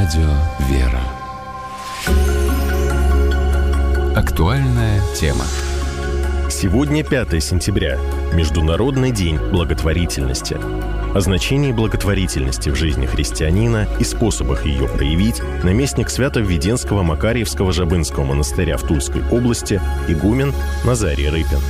Радио «Вера». Актуальная тема. Сегодня 5 сентября. Международный день благотворительности. О значении благотворительности в жизни христианина и способах ее проявить наместник Свято-Введенского Макарьевского Жабынского монастыря в Тульской области игумен Назарий Рыпин.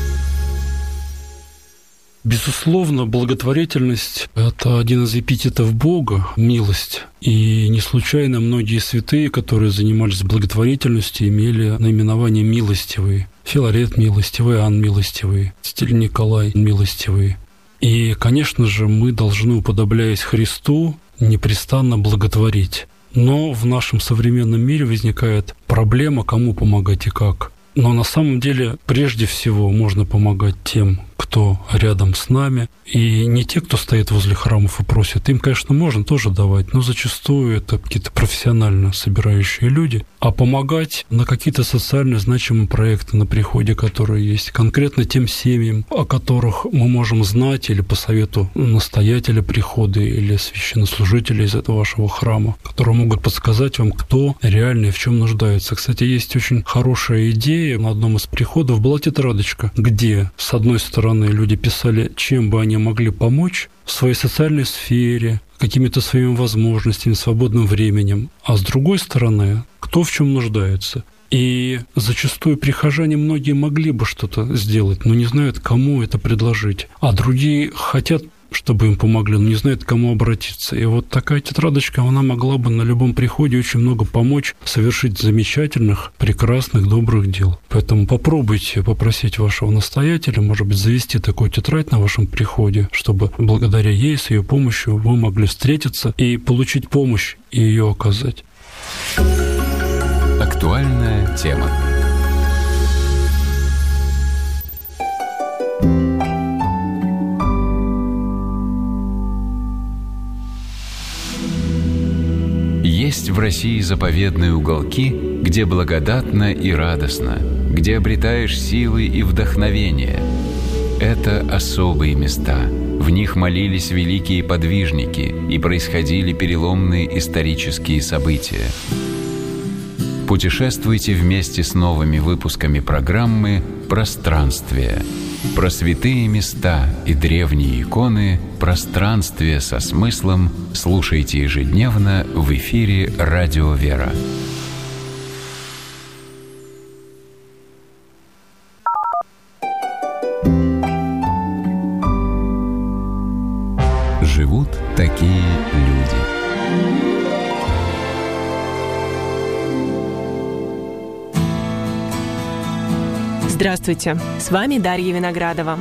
Безусловно, благотворительность – это один из эпитетов Бога, милость. И не случайно многие святые, которые занимались благотворительностью, имели наименование «милостивые». Филарет милостивый, Иоанн милостивый, Святитель Николай милостивый. И, конечно же, мы должны, уподобляясь Христу, непрестанно благотворить. Но в нашем современном мире возникает проблема, кому помогать и как. Но на самом деле, прежде всего, можно помогать тем, кто рядом с нами, и не те, кто стоит возле храмов и просит. Им, конечно, можно тоже давать, но зачастую это какие-то профессионально собирающие люди. А помогать на какие-то социально значимые проекты на приходе, которые есть, конкретно тем семьям, о которых мы можем знать или по совету настоятеля прихода или священнослужителя из этого вашего храма, которые могут подсказать вам, кто реально и в чем нуждается. Кстати, есть очень хорошая идея. На одном из приходов была тетрадочка, где, с одной стороны, люди писали, чем бы они могли помочь в своей социальной сфере, какими-то своими возможностями, свободным временем, а с другой стороны, кто в чем нуждается. И зачастую прихожане многие могли бы что-то сделать, но не знают, кому это предложить, а другие хотят, чтобы им помогли, но не знают, к кому обратиться. И вот такая тетрадочка, она могла бы на любом приходе очень много помочь совершить замечательных, прекрасных, добрых дел. Поэтому попробуйте попросить вашего настоятеля, может быть, завести такую тетрадь на вашем приходе, чтобы благодаря ей, с ее помощью, вы могли встретиться и получить помощь и ее оказать. Актуальная тема. Есть в России заповедные уголки, где благодатно и радостно, где обретаешь силы и вдохновение. Это особые места. В них молились великие подвижники и происходили переломные исторические события. Путешествуйте вместе с новыми выпусками программы «Пространствие». Про святые места и древние иконы «Пространствие со смыслом» слушайте ежедневно в эфире «Радио Вера». Живут такие люди. Здравствуйте, с вами Дарья Виноградова.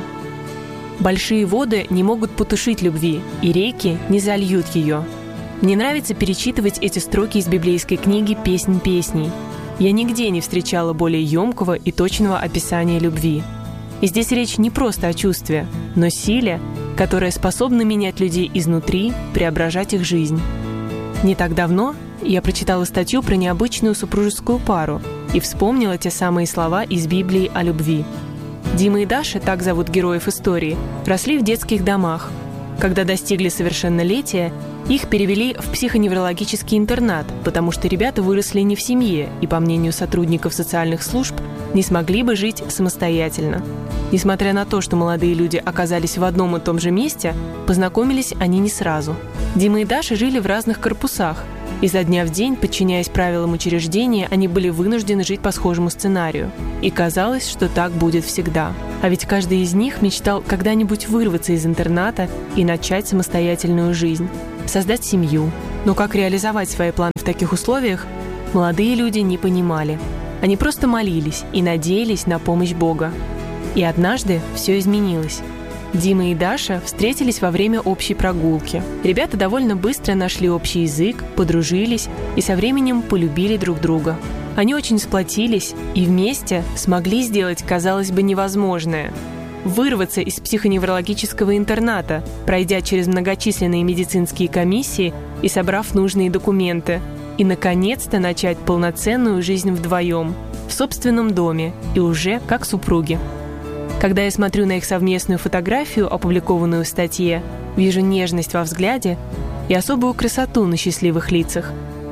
Большие воды не могут потушить любви, и реки не зальют ее. Мне нравится перечитывать эти строки из библейской книги «Песнь песней». Я нигде не встречала более емкого и точного описания любви. И здесь речь не просто о чувстве, но силе, которая способна менять людей изнутри, преображать их жизнь. Не так давно я прочитала статью про необычную супружескую пару и вспомнила те самые слова из Библии о любви. Дима и Даша, так зовут героев истории, росли в детских домах. Когда достигли совершеннолетия, их перевели в психоневрологический интернат, потому что ребята выросли не в семье и, по мнению сотрудников социальных служб, не смогли бы жить самостоятельно. Несмотря на то, что молодые люди оказались в одном и том же месте, познакомились они не сразу. Дима и Даша жили в разных корпусах. Изо дня в день, подчиняясь правилам учреждения, они были вынуждены жить по схожему сценарию. И казалось, что так будет всегда. А ведь каждый из них мечтал когда-нибудь вырваться из интерната и начать самостоятельную жизнь, создать семью. Но как реализовать свои планы в таких условиях, молодые люди не понимали. Они просто молились и надеялись на помощь Бога. И однажды все изменилось. Дима и Даша встретились во время общей прогулки. Ребята довольно быстро нашли общий язык, подружились и со временем полюбили друг друга. Они очень сплотились и вместе смогли сделать, казалось бы, невозможное – вырваться из психоневрологического интерната, пройдя через многочисленные медицинские комиссии и собрав нужные документы, и, наконец-то, начать полноценную жизнь вдвоем, в собственном доме и уже как супруги. Когда я смотрю на их совместную фотографию, опубликованную в статье, вижу нежность во взгляде и особую красоту на счастливых лицах.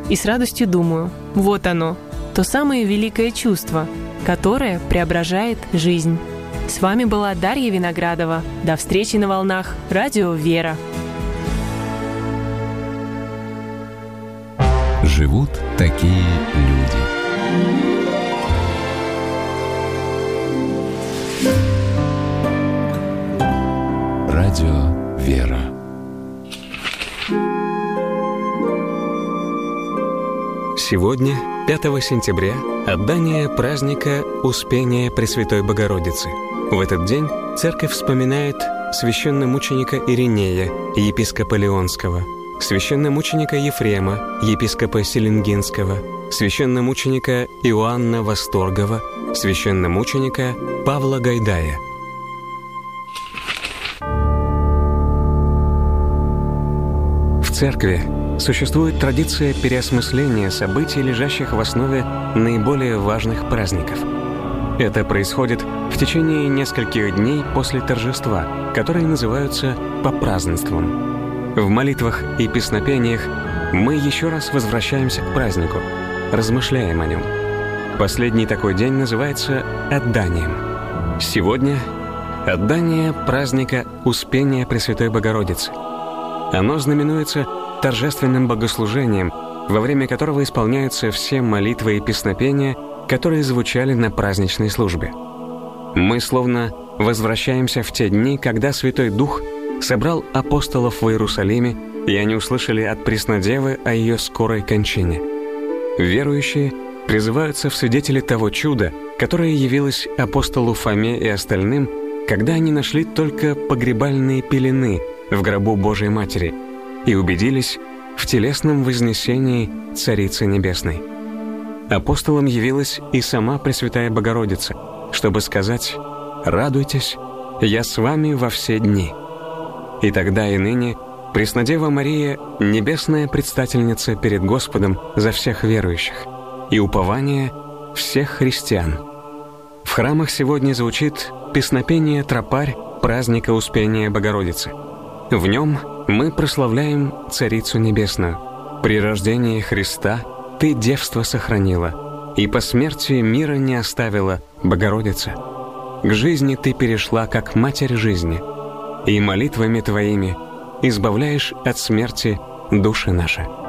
и с радостью думаю, вот оно, то самое великое чувство, которое преображает жизнь. С вами была Дарья Виноградова. До встречи на волнах Радио Вера. Живут такие люди. Радио Вера. Сегодня, 5 сентября, отдание праздника Успения Пресвятой Богородицы. В этот день церковь вспоминает священномученика Иринея, епископа Леонского, священномученика Ефрема, епископа Селенгинского, священномученика Иоанна Восторгова, священномученика Павла Гайдая. В церкви существует традиция переосмысления событий, лежащих в основе наиболее важных праздников. Это происходит в течение нескольких дней после торжества, которые называются попразднеством. В молитвах и песнопениях мы еще раз возвращаемся к празднику, размышляем о нем. Последний такой день называется отданием. Сегодня отдание праздника Успения Пресвятой Богородицы. Оно знаменуется торжественным богослужением, во время которого исполняются все молитвы и песнопения, которые звучали на праздничной службе. Мы словно возвращаемся в те дни, когда Святой Дух собрал апостолов в Иерусалиме, и они услышали от Преснодевы о ее скорой кончине. Верующие призываются в свидетели того чуда, которое явилось апостолу Фоме и остальным, когда они нашли только погребальные пелены в гробу Божией Матери и убедились в телесном вознесении Царицы Небесной. Апостолам явилась и сама Пресвятая Богородица, чтобы сказать: «Радуйтесь, я с вами во все дни». И тогда и ныне Преснодева Мария — небесная предстательница перед Господом за всех верующих и упование всех христиан. В храмах сегодня звучит песнопение «Тропарь» праздника Успения Богородицы. В нем мы прославляем Царицу Небесную. При рождении Христа Ты девство сохранила, и по смерти мира не оставила, Богородица. К жизни Ты перешла, как Матерь жизни, и молитвами Твоими избавляешь от смерти души наши.